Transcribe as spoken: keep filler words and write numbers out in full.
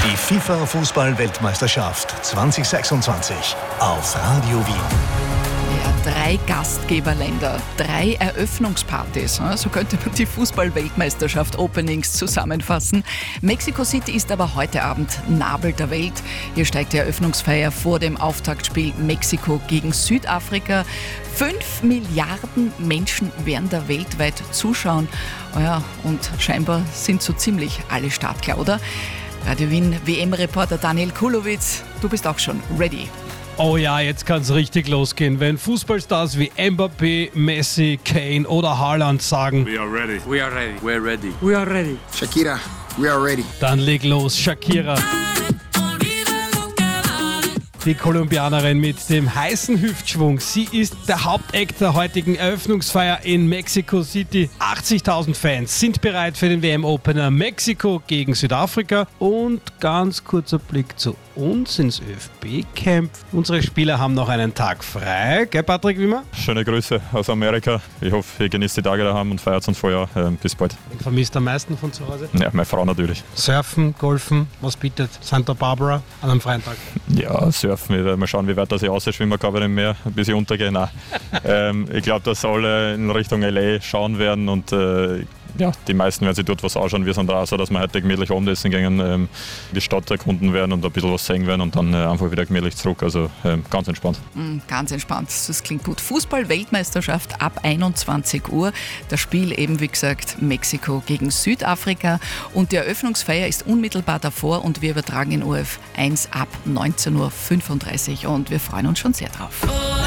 Die FIFA-Fußball-Weltmeisterschaft zwanzig sechsundzwanzig auf Radio Wien. Ja, drei Gastgeberländer, drei Eröffnungspartys. So könnte man die Fußball-Weltmeisterschaft-Openings zusammenfassen. Mexico City ist aber heute Abend Nabel der Welt. Hier steigt die Eröffnungsfeier vor dem Auftaktspiel Mexiko gegen Südafrika. Fünf Milliarden Menschen werden da weltweit zuschauen. Oh ja, und scheinbar sind so ziemlich alle startklar, oder? Radio Wien W M-Reporter Daniel Kulowitz, du bist auch schon ready. Oh ja, jetzt kann es richtig losgehen, wenn Fußballstars wie Mbappé, Messi, Kane oder Haaland sagen: We are ready. We are ready. We're ready. We are ready. Shakira, we are ready. Dann leg los, Shakira. Die Kolumbianerin mit dem heißen Hüftschwung. Sie ist der Hauptact der heutigen Eröffnungsfeier in Mexico City. achtzigtausend Fans sind bereit für den W M-Opener Mexiko gegen Südafrika. Und ganz kurzer Blick zu uns ins ÖFB-Camp. Unsere Spieler haben noch einen Tag frei. Gell, Patrick Wimmer? Schöne Grüße aus Amerika. Ich hoffe, ihr genießt die Tage daheim und feiert uns vorher. Ähm, bis bald. Wen vermisst am meisten von zu Hause? Ja, meine Frau natürlich. Surfen, Golfen, was bietet Santa Barbara an einem freien Tag? Ja, surfen. Wir werden mal schauen, wie weit dass ich ausschwimmen kann bei dem Meer, bis ich untergehe. Nein. ähm, ich glaube, dass alle in Richtung L A schauen werden und äh, ja, die meisten werden sich dort was anschauen. Wir sind da so, dass wir heute gemütlich Abendessen gehen, ähm, die Stadt erkunden werden und ein bisschen was sehen werden und dann äh, einfach wieder gemütlich zurück. Also ähm, ganz entspannt. Mm, ganz entspannt, das klingt gut. Fußball-Weltmeisterschaft ab einundzwanzig Uhr. Das Spiel eben, wie gesagt, Mexiko gegen Südafrika. Und die Eröffnungsfeier ist unmittelbar davor und wir übertragen in O R F eins ab neunzehn Uhr fünfunddreißig und wir freuen uns schon sehr drauf.